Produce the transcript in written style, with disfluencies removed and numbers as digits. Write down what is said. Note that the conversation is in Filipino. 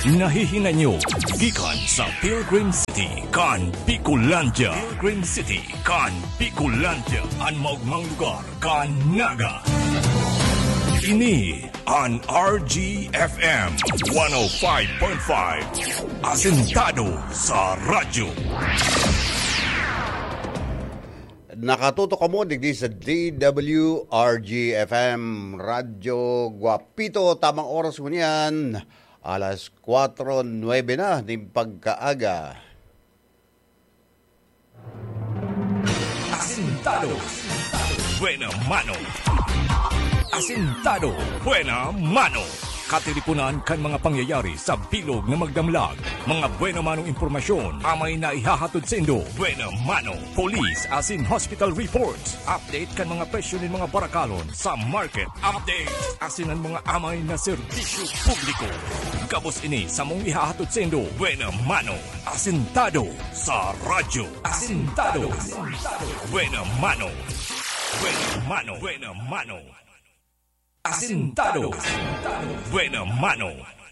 Nahihinan nyo gikan sa Pilgrim City kan Bicolandia. Pilgrim City kan Bicolandia. Ang maugmang lugar kan Naga. Ini an RGFM 105.5. Asentado sa radyo. Nakatuto ka mo digdi sa DWRG-FM Radyo Guapito. Tamang oras mo niyan, alas 4:09 na ng pagkaaga. Asentado, buena mano. Asentado, buena mano. Katilipunan kan mga pangyayari sa bilog na magdamlag. Mga buena manong impormasyon amay na ihahatod sa Indo. Buena mano. Police as in hospital reports. Update kan mga presyo ng mga barakalon sa market. Update as in ang mga amay na serbisyo publiko. Kabos ini sa mong ihahatod sa Indo. Buena mano. Asentado sa radyo. Asentado. Buena mano. Buena mano. Buena mano. Asentado. Buena mano.